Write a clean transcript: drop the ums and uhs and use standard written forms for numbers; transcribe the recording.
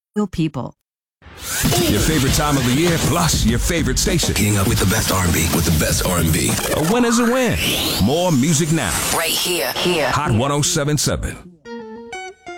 real people. Your favorite time of the year, plus your favorite station. Getting up with the best R&B, with the best R&B. A win is a win. More music now. Right here. Hot 107.7.